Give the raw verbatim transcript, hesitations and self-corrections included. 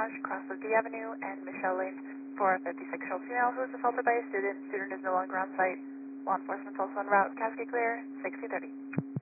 Marsh, cross of D Avenue and Michelle Lane for a fifty-six-year-old female who was assaulted by a student. Student is no longer on site. Law enforcement is also en route. Cascade clear, sixty thirty.